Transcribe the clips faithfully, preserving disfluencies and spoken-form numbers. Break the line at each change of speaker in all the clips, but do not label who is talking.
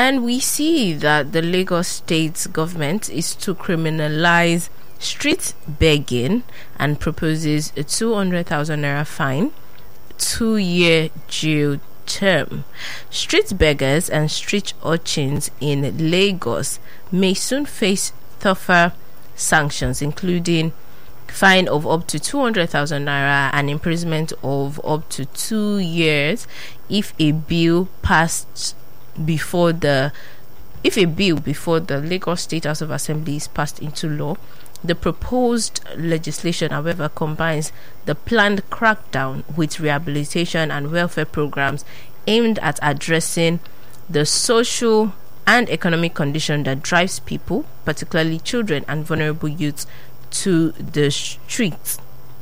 And we see that the Lagos State government is to criminalize street begging and proposes a two hundred thousand naira fine, two-year jail term. Street beggars and street urchins in Lagos may soon face tougher sanctions, including fine of up to two hundred thousand naira and imprisonment of up to two years if a bill passed before the if a bill before the Lagos State House of Assembly is passed into law. The proposed legislation, however, combines the planned crackdown with rehabilitation and welfare programs aimed at addressing the social and economic condition that drives people, particularly children and vulnerable youths, to the streets.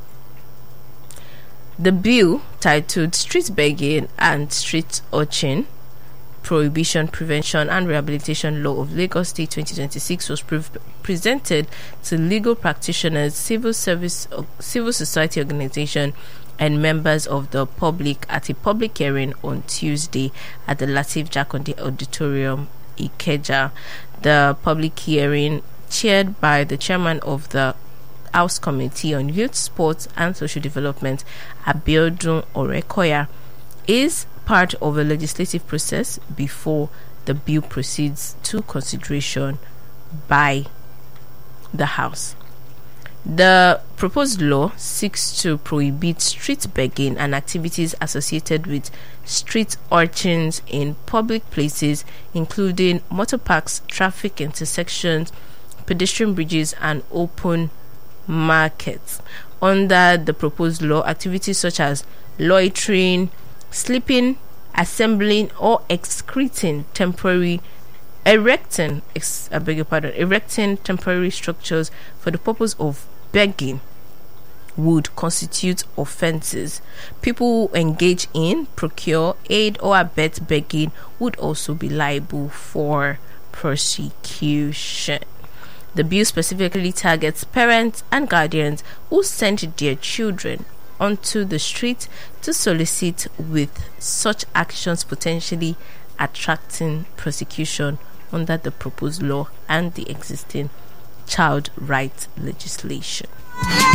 The bill, titled Street Begging and Street Urchin Prohibition, Prevention and Rehabilitation Law of Lagos State twenty twenty-six, was pre- presented to legal practitioners, civil service, uh, civil society organization, and members of the public at a public hearing on Tuesday at the Lateef Jakonde Auditorium, Ikeja. The public hearing, chaired by the chairman of the House Committee on Youth, Sports and Social Development, Abiodun Orekoya, is part of a legislative process before the bill proceeds to consideration by the House. The proposed law seeks to prohibit street begging and activities associated with street urchins in public places, including motor parks, traffic intersections, pedestrian bridges, and open markets. Under the proposed law, activities such as loitering, sleeping, assembling, or excreting temporary erecting ex, I beg your pardon, erecting temporary structures for the purpose of begging would constitute offences. People who engage in, procure, aid, or abet begging would also be liable for prosecution. The bill specifically targets parents and guardians who send their children onto the street to solicit, with such actions potentially attracting prosecution under the proposed law and the existing child rights legislation.